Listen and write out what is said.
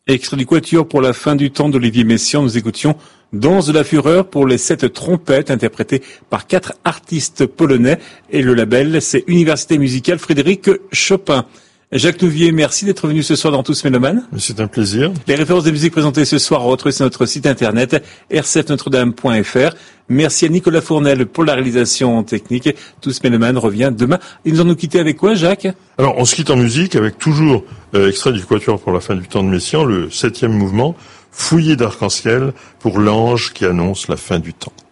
Extrait du Quatuor pour la fin du temps d'Olivier Messiaen, nous écoutions Danse de la fureur pour les 7 trompettes interprétées par 4 artistes polonais et le label c'est Université musicale Frédéric Chopin. Jacques Nouvier, merci d'être venu ce soir dans Tous Mélomanes. C'est un plaisir. Les références de musique présentées ce soir à retrouver sur notre site internet rcfnotredame.fr. Merci à Nicolas Fournel pour la réalisation technique. Tous Mélomanes revient demain. Et nous allons nous quitter avec quoi, Jacques? Alors, on se quitte en musique avec toujours extrait du Quatuor pour la fin du temps de Messiaen, le 7e mouvement, Fouillé d'arc-en-ciel pour l'ange qui annonce la fin du temps.